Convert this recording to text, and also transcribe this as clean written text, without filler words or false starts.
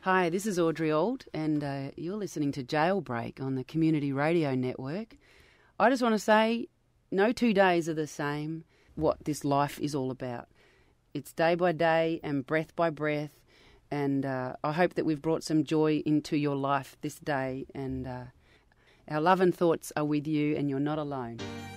Hi, this is Audrey Auld, and you're listening to Jailbreak on the Community Radio Network. I just want to say, no 2 days are the same. What this life is all about. It's day by day and breath by breath, and I hope that we've brought some joy into your life this day, and our love and thoughts are with you, and you're not alone.